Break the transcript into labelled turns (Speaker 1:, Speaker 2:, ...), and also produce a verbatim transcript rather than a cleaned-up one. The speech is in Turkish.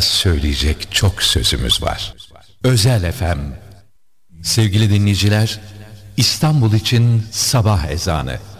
Speaker 1: söyleyecek çok sözümüz var. Özel F M. Sevgili dinleyiciler, İstanbul için sabah ezanı.